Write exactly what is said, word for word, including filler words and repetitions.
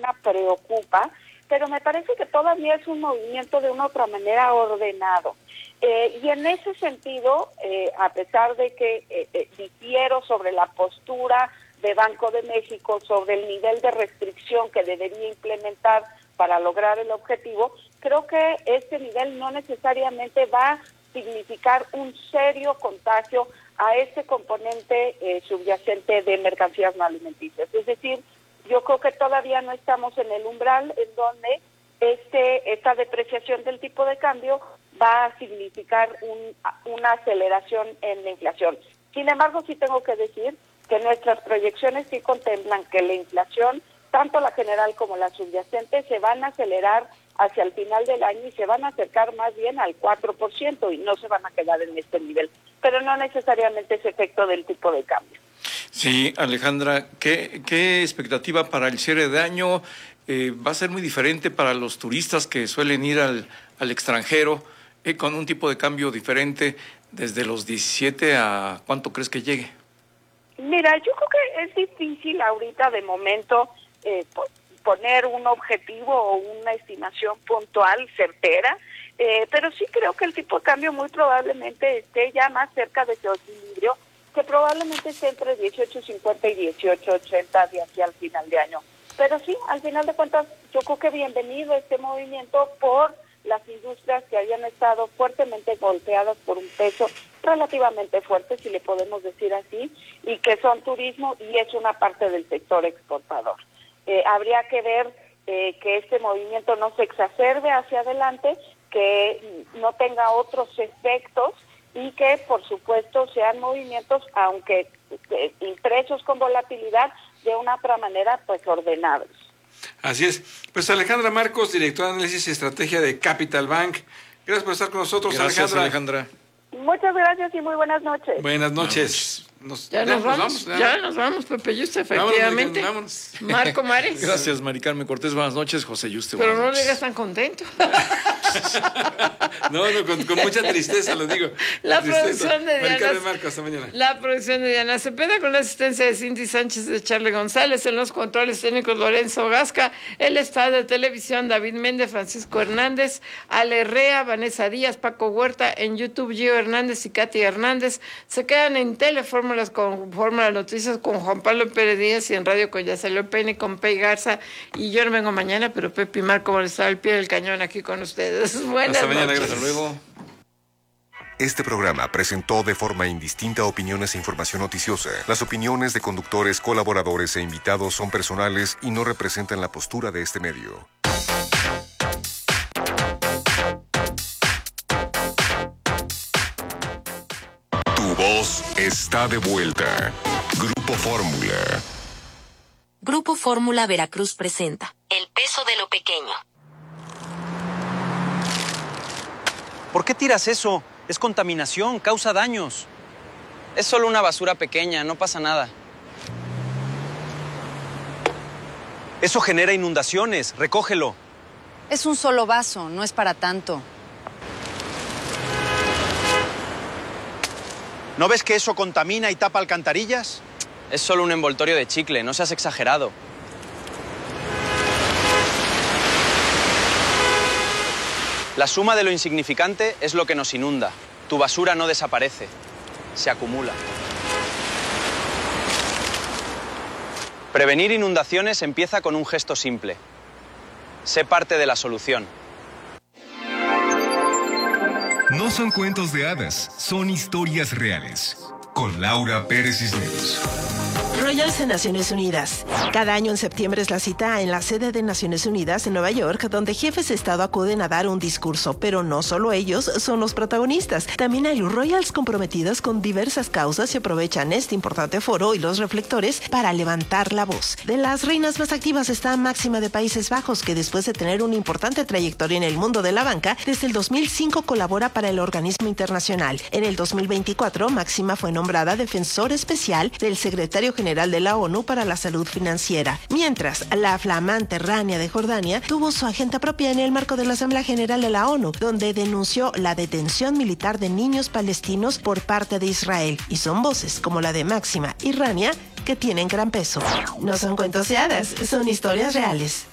fortuna preocupa, pero me parece que todavía es un movimiento de una otra manera ordenado. Eh, y en ese sentido, eh, a pesar de que eh, eh, difiero sobre la postura de Banco de México, sobre el nivel de restricción que debería implementar para lograr el objetivo, creo que este nivel no necesariamente va a significar un serio contagio a ese componente eh, subyacente de mercancías no alimenticias. Es decir, yo creo que todavía no estamos en el umbral en donde este esta depreciación del tipo de cambio va a significar un, una aceleración en la inflación. Sin embargo, sí tengo que decir que nuestras proyecciones sí contemplan que la inflación, tanto la general como la subyacente, se van a acelerar hacia el final del año y se van a acercar más bien al cuatro por ciento y no se van a quedar en este nivel, pero no necesariamente es efecto del tipo de cambio. Sí, Alejandra, ¿qué, qué expectativa para el cierre de año? Eh, ¿Va a ser muy diferente para los turistas que suelen ir al, al extranjero eh, con un tipo de cambio diferente desde los diecisiete a cuánto crees que llegue? Mira, yo creo que es difícil ahorita de momento eh, poner un objetivo o una estimación puntual, certera, eh, pero sí creo que el tipo de cambio muy probablemente esté ya más cerca de su equilibrio, que probablemente esté entre dieciocho cincuenta y dieciocho ochenta de aquí al final de año. Pero sí, al final de cuentas, yo creo que bienvenido este movimiento por las industrias que habían estado fuertemente golpeadas por un peso relativamente fuerte, si le podemos decir así, y que son turismo y es una parte del sector exportador. Eh, habría que ver eh, que este movimiento no se exacerbe hacia adelante, que no tenga otros efectos y que, por supuesto, sean movimientos, aunque eh, impresos con volatilidad, de una otra manera, pues ordenados. Así es. Pues Alejandra Marcos, directora de Análisis y Estrategia de Capital Bank. Gracias por estar con nosotros, Gracias, Alejandra. Alejandra. Muchas gracias y muy buenas noches. Buenas noches. Nos, ya, ya nos vamos, vamos ya. ya nos vamos, Pepe Yuste, efectivamente. Vámonos, vámonos. Marco Mares. Gracias, Mari Carmen Cortés, buenas noches. José Yuste, pero no noches. le digas tan contento. no, no, con, con mucha tristeza lo digo. La tristeza. producción de Mari Diana. Marco, hasta mañana. La producción de Diana Cepeda con la asistencia de Cindy Sánchez, de Charlie González, en los controles técnicos Lorenzo Gasca, el estado de televisión David Méndez, Francisco Hernández, Ale Herrea, Vanessa Díaz, Paco Huerta, en YouTube Gio Hernández y Katy Hernández. Se quedan en Telefórmulas con Fórmula Noticias con Juan Pablo Pérez Díaz y en Radio con Ya Salió Peine con Pei Garza, y yo no vengo mañana, pero Pepe y Marco van a estar al pie del cañón aquí con ustedes. Buenas Hasta mañana, noches. gracias. Hasta luego. Este programa presentó de forma indistinta opiniones e información noticiosa. Las opiniones de conductores, colaboradores e invitados son personales y no representan la postura de este medio. Tu voz está de vuelta. Grupo Fórmula. Grupo Fórmula Veracruz presenta El peso de lo pequeño. ¿Por qué tiras eso? Es contaminación, causa daños. Es solo una basura pequeña, no pasa nada. Eso genera inundaciones, recógelo. Es un solo vaso, no es para tanto. ¿No ves que eso contamina y tapa alcantarillas? Es solo un envoltorio de chicle, no seas exagerado. La suma de lo insignificante es lo que nos inunda. Tu basura no desaparece, se acumula. Prevenir inundaciones empieza con un gesto simple. Sé parte de la solución. No son cuentos de hadas, son historias reales. Con Laura Pérez Cisneros. Royals en Naciones Unidas. Cada año en septiembre es la cita en la sede de Naciones Unidas en Nueva York, donde jefes de Estado acuden a dar un discurso, pero no solo ellos son los protagonistas. También hay Royals comprometidas con diversas causas y aprovechan este importante foro y los reflectores para levantar la voz. De las reinas más activas está Máxima de Países Bajos, que después de tener una importante trayectoria en el mundo de la banca, desde el dos mil cinco colabora para el organismo internacional. En el dos mil veinticuatro, Máxima fue nombrada defensor especial del secretario general de la ONU para la salud financiera, mientras la flamante Rania de Jordania tuvo su agenda propia en el marco de la Asamblea General de la ONU, donde denunció la detención militar de niños palestinos por parte de Israel, y son voces como la de Máxima y Rania que tienen gran peso. No son cuentos de hadas, son historias reales.